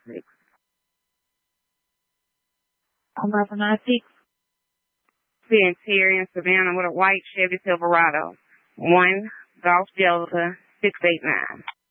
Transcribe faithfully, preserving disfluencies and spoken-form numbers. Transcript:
six. eleven ninety-six. The interior in Savannah with a white Chevy Silverado. one Golf Delta six eight nine.